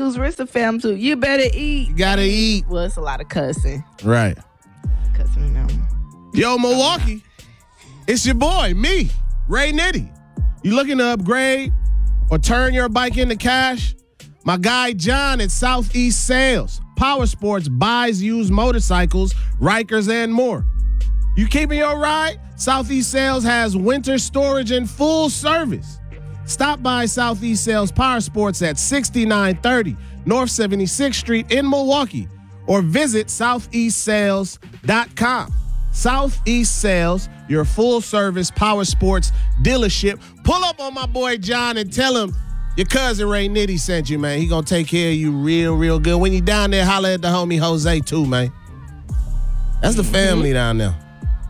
too. It's a family too. You better eat. You gotta eat. Well, it's a lot of cussing. Right. Cussing now. Yo, Milwaukee. It's your boy, me, Ray Nitty. You looking to upgrade or turn your bike into cash? My guy John at Southeast Sales. Power Sports buys used motorcycles, Rikers, and more. You keeping your ride? Southeast Sales has winter storage and full service. Stop by Southeast Sales Power Sports at 6930 North 76th Street in Milwaukee or visit southeastsales.com. Southeast Sales, your full-service power sports dealership. Pull up on my boy John and tell him your cousin Ray Nitty sent you, man. He gonna take care of you real good. When you down there, holler at the homie Jose too, man. That's the family down there.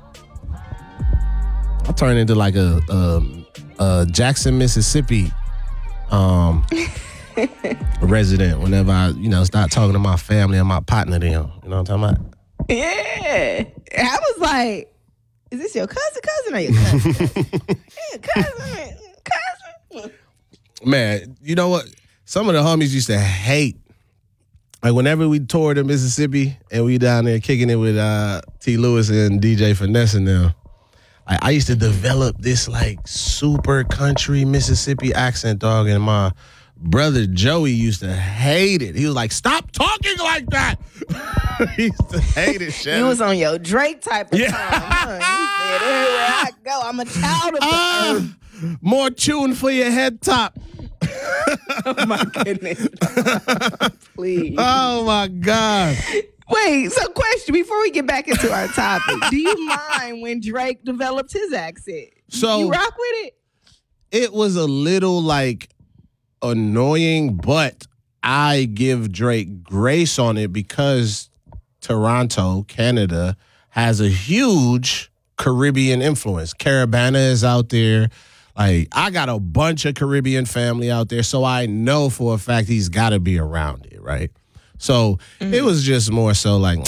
I turn into like a Jackson, Mississippi resident whenever I, start talking to my family and my partner them. You know what I'm talking about? Yeah. I was like, is this your cousin or your cousin? Yeah, cousin. Man, you know what? Some of the homies used to hate. Like whenever we toured in Mississippi and we down there kicking it with T. Lewis and DJ Finesse and them, I used to develop this like super country Mississippi accent, dog, and my brother Joey used to hate it. He was like, "Stop talking like that." He used to hate it, Shannon. You was on your Drake type of time, huh? You said, everywhere I go, I'm a child of the earth. More tune for your head top. Oh, my goodness. Please. Oh, my God. Wait, so question, before we get back into our topic, do you mind when Drake developed his accent? So you rock with it? It was a little, like, annoying, but I give Drake grace on it because Toronto, Canada, has a huge Caribbean influence. Caravana is out there. Like, I got a bunch of Caribbean family out there, so I know for a fact he's got to be around it, right? So it was just more so like,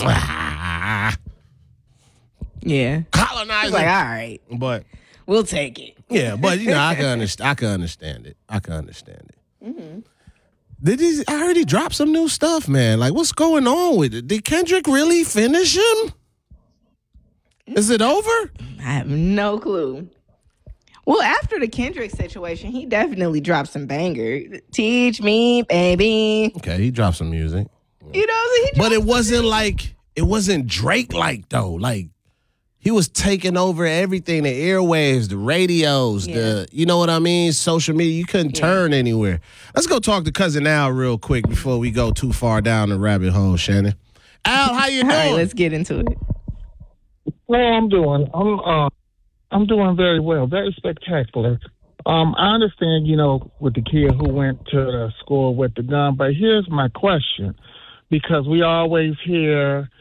yeah, colonizing. Like, all right, but we'll take it. Yeah, but I can understand it. Mm-hmm. I heard he dropped some new stuff, man. Like, what's going on with it? Did Kendrick really finish him? Is it over? I have no clue. Well, after the Kendrick situation, he definitely dropped some banger. Teach me, baby. Okay, he dropped some music. You know, but it wasn't Drake-like, though. Like, he was taking over everything, the airwaves, the radios, you know what I mean? Social media. You couldn't turn anywhere. Let's go talk to Cousin Al real quick before we go too far down the rabbit hole, Shannon. Al, how you doing? All right, let's get into it. Well, I'm doing very well, very spectacular. I understand, with the kid who went to the school with the gun, but here's my question, because we always hear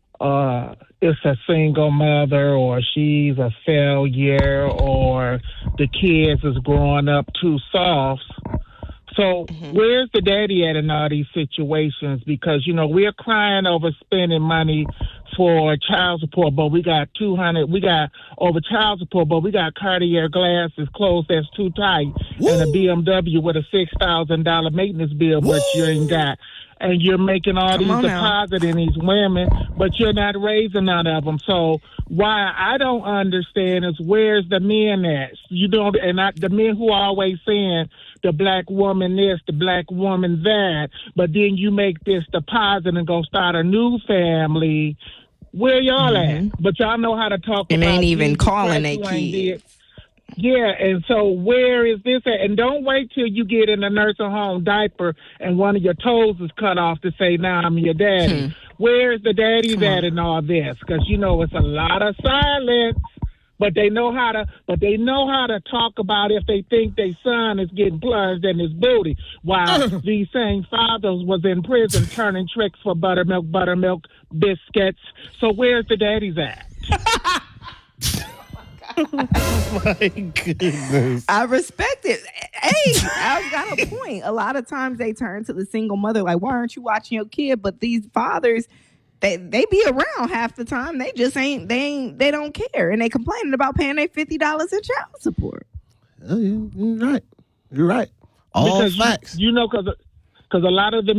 it's a single mother or she's a failure or the kids is growing up too soft. So where's the daddy at in all these situations? Because, we're crying over spending money for child support, but we got over child support, but we got Cartier glasses, clothes that's too tight, and a BMW with a $6,000 maintenance bill, but you ain't got. And you're making all these deposits in these women, but you're not raising none of them. So why I don't understand is where's the men at? The men who are always saying the black woman this, the black woman that, but then you make this deposit and go start a new family. Where y'all at? But y'all know how to talk and about ain't even Jesus calling Christ, their kids. Yeah, and so where is this at? And don't wait till you get in a nursing home diaper and one of your toes is cut off to say, now I'm your daddy. Where's the daddies at in all this? Because, it's a lot of silence, but they know how to talk about if they think their son is getting plunged in his booty while these same fathers was in prison turning tricks for buttermilk biscuits. So where's the daddies at? Oh my goodness. I respect it. Hey, I've got a point. A lot of times they turn to the single mother like, why aren't you watching your kid? But these fathers, they be around half the time. They just they don't care. And they complaining about paying their $50 in child support. You're right. All because facts. Because a lot of the